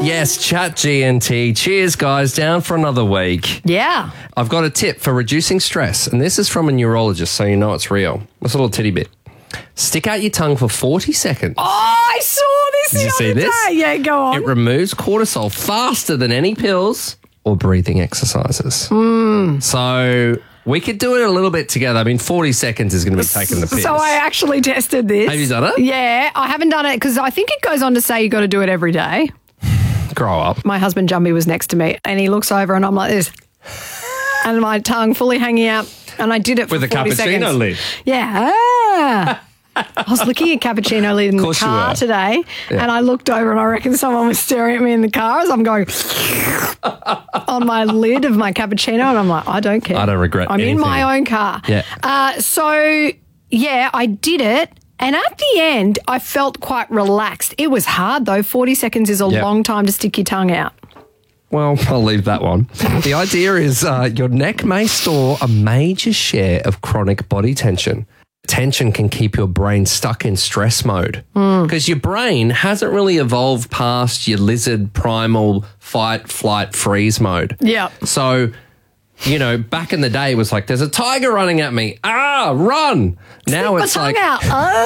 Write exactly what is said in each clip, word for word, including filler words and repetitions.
Yes, Chat G N T. Cheers, guys. Down for another week. Yeah. I've got a tip for reducing stress, and this is from a neurologist, so you know it's real. It's a little titty bit. Stick out your tongue for forty seconds. Oh, I saw this Did the you see other this? day. Yeah, go on. It removes cortisol faster than any pills or breathing exercises. Mm. So we could do it a little bit together. I mean, forty seconds is going to be taking the piss. So I actually tested this. Have you done it? Yeah, I haven't done it because I think it goes on to say you got to do it every day. Grow up. My husband Jumby was next to me and he looks over and I'm like this. And my tongue fully hanging out. And I did it for With a forty cappuccino seconds. lid. Yeah. I was looking at cappuccino lid in the course you car were. today Yeah. and I looked over and I reckon someone was staring at me in the car as I'm going on my lid of my cappuccino and I'm like, I don't care. I don't regret I'm anything. in my own car. Yeah. Uh, so, yeah, I did it. And at the end, I felt quite relaxed. It was hard, though. forty seconds is a Yep. long time to stick your tongue out. Well, I'll leave that one. The idea is uh, your neck may store a major share of chronic body tension. Tension can keep your brain stuck in stress mode because your brain hasn't really evolved past your lizard primal fight, flight, freeze mode. Yeah. So, you know, back in the day, it was like, there's a tiger running at me. Ah, run. Now Stick it's my like, tongue out.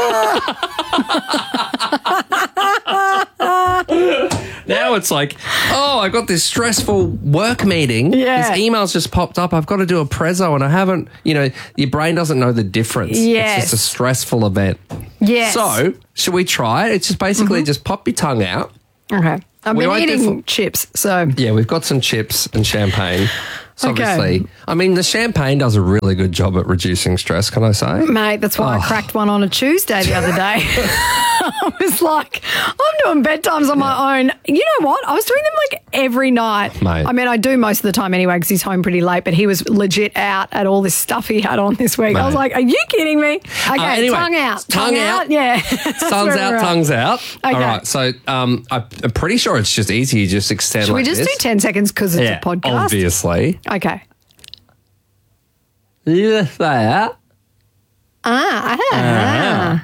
Oh. now it's like, oh, I got this stressful work meeting. Yeah. This email's just popped up. I've got to do a prezzo and I haven't, you know, your brain doesn't know the difference. Yes. It's just a stressful event. Yes. So, should we try it? It's just basically just pop your tongue out. Okay. I've We been won't do eating fu- chips, so Yeah, we've got some chips and champagne. So Okay. obviously, I mean, the champagne does a really good job at reducing stress, can I say? mate, that's why Oh. I cracked one on a Tuesday the other day. I was like, I'm doing bedtimes on my own. You know what? I was doing them like every night. Mate. I mean, I do most of the time anyway because he's home pretty late, but he was legit out at all this stuff he had on this week. I was Mate. like, are you kidding me? Okay, Uh, anyway, tongue out. tongue out. Yeah. Tongues That's where out, we're at. tongues out. Okay. All right, so um, I- I'm pretty sure it's just easy. You just extend Should like we just this. do ten seconds because it's Yeah, a podcast? obviously. Okay. Yeah, there. Ah, ah.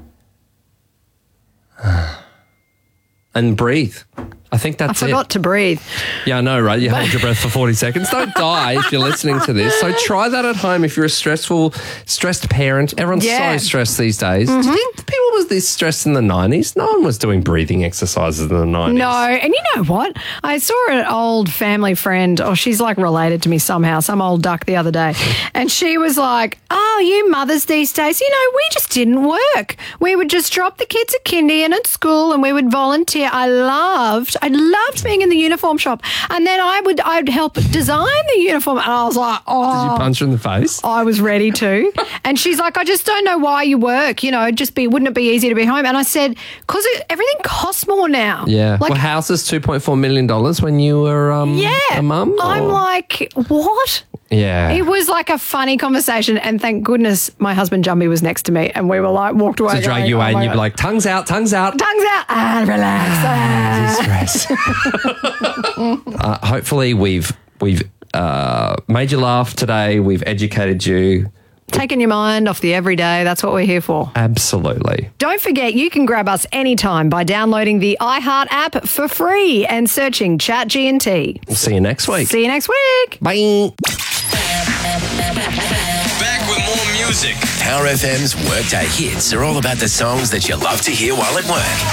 And breathe. I think I that's forgot it. to breathe. Yeah, I know, right? You hold your breath for forty seconds. Don't die if you're listening to this. So try that at home if you're a stressful, stressed parent. Everyone's Yeah. so stressed these days. Do you think people was this stressed in the nineties? No one was doing breathing exercises in the nineties. No, and you know what? I saw an old family friend, or she's like related to me somehow, some old duck the other day, and she was like, oh, you mothers these days, you know, we just didn't work. We would just drop the kids at kindy and at school and we would volunteer. I loved, I loved being in the uniform shop. And then I would, I'd help design the uniform. And I was like, oh. Did you punch her in the face? I was ready to. And she's like, I just don't know why you work. You know, just be, wouldn't it be easy to be home? And I said, because everything costs more now. Yeah. Like, Were houses two point four million dollars when you were um, yeah. a mum? I'm or- like, what? Yeah. It was like a funny conversation. And thank goodness my husband Jumby was next to me and we were like, walked away. to drag going, you oh away and my you'd be God. like, tongues out, tongues out. tongues out. Ah, relax. Ah. Stress. uh, hopefully we've we've uh, made you laugh today. We've educated you. Taking your mind off the everyday. That's what we're here for. Absolutely. Don't forget, you can grab us anytime by downloading the iHeart app for free and searching Chat G N T. We'll see you next week. See you next week. Bye. Back with more music. Power F M's Workday Hits are all about the songs that you love to hear while at work.